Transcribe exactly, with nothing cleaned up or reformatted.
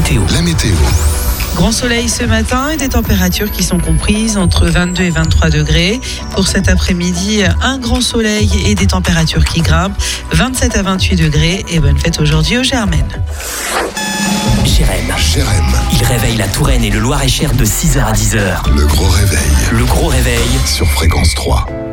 météo. La météo. Grand soleil ce matin et des températures qui sont comprises entre vingt-deux et vingt-trois degrés. Pour cet après-midi, un grand soleil et des températures qui grimpent, vingt-sept à vingt-huit degrés. Et bonne fête aujourd'hui aux Germaines. Jérém. Jérém. Il réveille la Touraine et le Loir-et-Cher de six heures à dix heures. Le gros réveil. Le gros réveil sur Fréquence trois.